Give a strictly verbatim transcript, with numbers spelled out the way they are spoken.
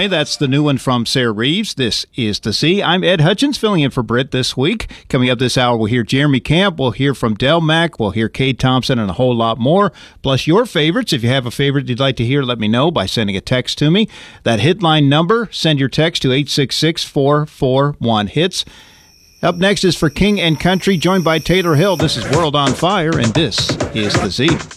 way. That's the new one from Sarah Reeves. This is The Z. I'm Ed Hutchins, filling in for Britt this week. Coming up this hour, we'll hear Jeremy Camp. We'll hear from Del Mack. We'll hear Cade Thompson and a whole lot more. Plus your favorites. If you have a favorite you'd like to hear, let me know by sending a text to me. That hitline number, send your text to eight six six, four four one, HITS. Up next is For King and Country, joined by Taylor Hill. This is World on Fire, and this is The Z.